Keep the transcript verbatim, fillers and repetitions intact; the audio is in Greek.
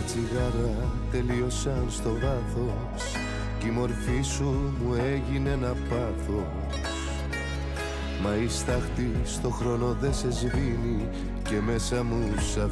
τσιγάρα τελείωσαν στο βάθος κι η μορφή σου μου έγινε ένα πάθος. Μα η στάχτη στο χρόνο δεν σε σβήνει και μέσα μου σ'